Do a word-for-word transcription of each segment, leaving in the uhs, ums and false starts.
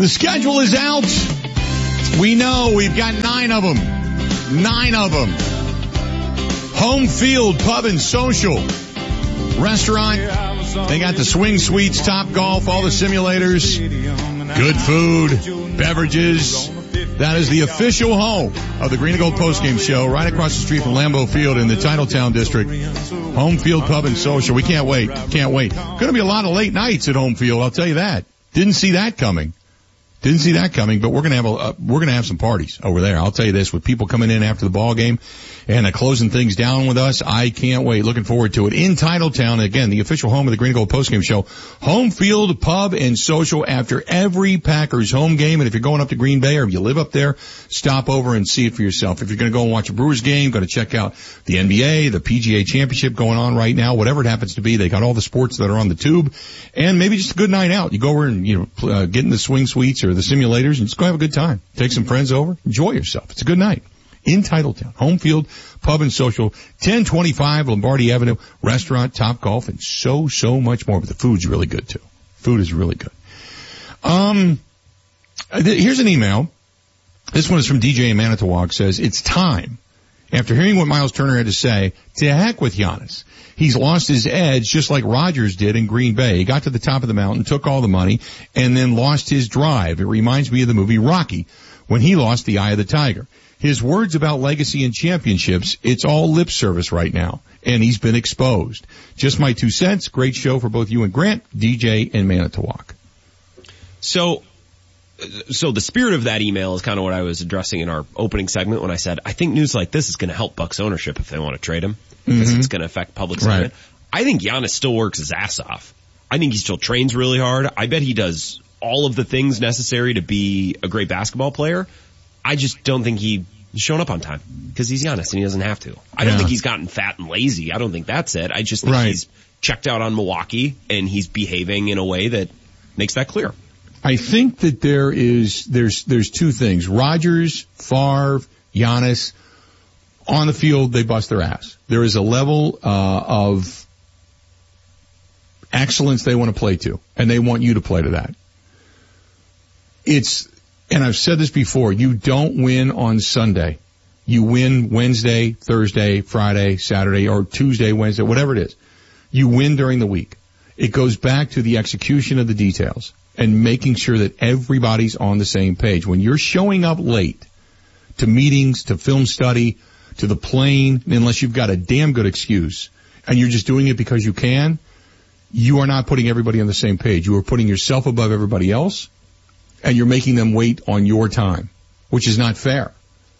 The schedule is out. We know we've got nine of them. Nine of them. Home Field Pub and Social Restaurant. They got the swing suites, Top Golf, all the simulators, good food, beverages. That is the official home of the Green and Gold postgame show right across the street from Lambeau Field in the Titletown district. Home Field Pub and Social. We can't wait. Can't wait. Going to be a lot of late nights at Home Field, I'll tell you that. Didn't see that coming. Didn't see that coming, but we're going to have a, uh, we're going to have some parties over there. I'll tell you this, with people coming in after the ball game and uh, closing things down with us. I can't wait. Looking forward to it. In Titletown, again, the official home of the Green and Gold postgame show. Home Field Pub and Social after every Packers home game. And if you're going up to Green Bay or if you live up there, stop over and see it for yourself. If you're going to go and watch a Brewers game, go to check out the N B A, the P G A Championship going on right now, whatever it happens to be. They got all the sports that are on the tube, and maybe just a good night out. You go over and, you know, uh, get in the swing suites or the simulators and just go have a good time. Take some friends over. Enjoy yourself. It's a good night. In Titletown. Home Field Pub and Social. ten twenty-five Lombardi Avenue. Restaurant, Top Golf, and so, so much more. But the food's really good, too. Food is really good. Um, th- here's an email. This one is from D J in Manitowoc. Says, it's time. After hearing what Miles Turner had to say, to heck with Giannis. He's lost his edge just like Rodgers did in Green Bay. He got to the top of the mountain, took all the money, and then lost his drive. It reminds me of the movie Rocky when he lost the eye of the tiger. His words about legacy and championships, it's all lip service right now, and he's been exposed. Just my two cents. Great show for both you and Grant. D J in Manitowoc. So, so the spirit of that email is kind of what I was addressing in our opening segment when I said, I think news like this is going to help Bucks ownership if they want to trade him, because mm-hmm. it's going to affect public sentiment. Right. I think Giannis still works his ass off. I think he still trains really hard. I bet he does all of the things necessary to be a great basketball player. I just don't think he's shown up on time because he's Giannis and he doesn't have to. I don't yeah. think he's gotten fat and lazy. I don't think that's it. I just think right. he's checked out on Milwaukee and he's behaving in a way that makes that clear. I think that there is, there's, there's two things. Rodgers, Favre, Giannis, on the field, they bust their ass. There is a level, uh, of excellence they want to play to, and they want you to play to that. It's, and I've said this before, you don't win on Sunday. You win Wednesday, Thursday, Friday, Saturday, or Tuesday, Wednesday, whatever it is. You win during the week. It goes back to the execution of the details and making sure that everybody's on the same page. When you're showing up late to meetings, to film study, to the plane, unless you've got a damn good excuse, and you're just doing it because you can, you are not putting everybody on the same page. You are putting yourself above everybody else, and you're making them wait on your time, which is not fair.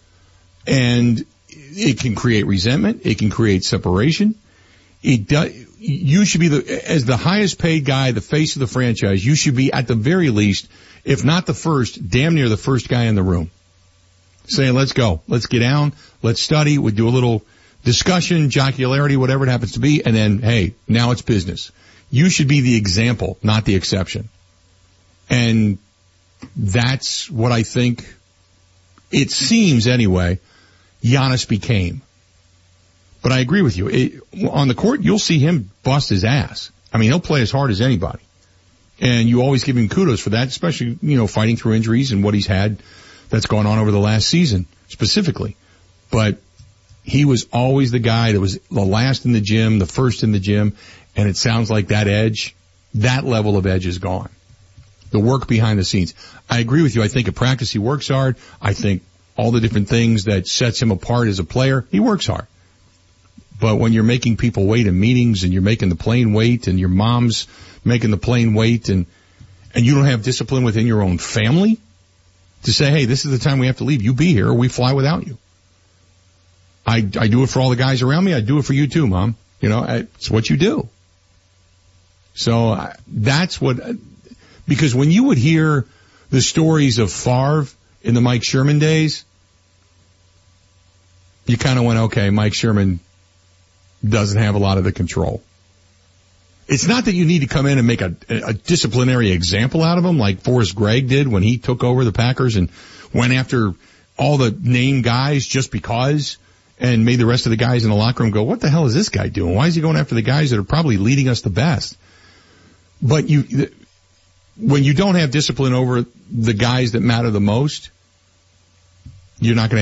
And it can create resentment. It can create separation. It does. You should be the, as the highest paid guy, the face of the franchise, you should be at the very least, if not the first, damn near the first guy in the room. Saying, let's go. Let's get down. Let's study. We'll do a little discussion, jocularity, whatever it happens to be. And then, hey, now it's business. You should be the example, not the exception. And that's what I think, it seems anyway, Giannis became. But I agree with you. It, on the court, you'll see him bust his ass. I mean, he'll play as hard as anybody. And you always give him kudos for that, especially, you know, fighting through injuries and what he's had that's gone on over the last season specifically. But he was always the guy that was the last in the gym, the first in the gym, and it sounds like that edge, that level of edge is gone. The work behind the scenes. I agree with you. I think at practice he works hard. I think all the different things that sets him apart as a player, he works hard. But when you're making people wait in meetings and you're making the plane wait and your mom's making the plane wait and, and you don't have discipline within your own family to say, hey, this is the time we have to leave. You be here or we fly without you. I, I do it for all the guys around me. I do it for you too, Mom. You know, I, it's what you do. So I, that's what, because when you would hear the stories of Favre in the Mike Sherman days, you kind of went, okay, Mike Sherman doesn't have a lot of the control. It's not that you need to come in and make a, a disciplinary example out of him like Forrest Gregg did when he took over the Packers and went after all the name guys just because and made the rest of the guys in the locker room go, what the hell is this guy doing? Why is he going after the guys that are probably leading us the best? But you, when you don't have discipline over the guys that matter the most, you're not going to